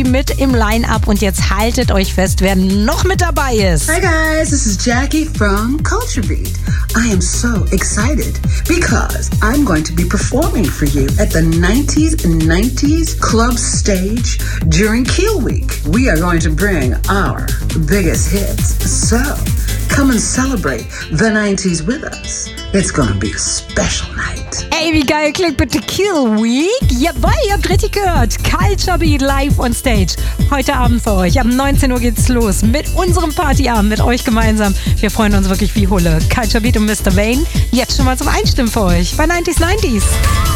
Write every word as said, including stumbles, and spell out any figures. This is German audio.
Beat mit im Line-Up und jetzt haltet euch fest, wer noch mit dabei ist. Hi guys, this is Jackie from Culture Beat. I am so excited because I'm going to be performing for you at the nineties and nineties Club Stage during Kiel Week. We are going to bring our biggest hits. So, come and celebrate the nineties with us. It's gonna be a special night. Ey, wie geil klingt bitte Kiel Week? Jawohl, ihr habt richtig gehört. Culture Beat live on stage. Heute Abend für euch. Ab neunzehn Uhr geht's los mit unserem Partyabend, mit euch gemeinsam. Wir freuen uns wirklich wie Hulle. Culture Beat und Mister Wayne jetzt schon mal zum Einstimmen für euch bei nineties nineties.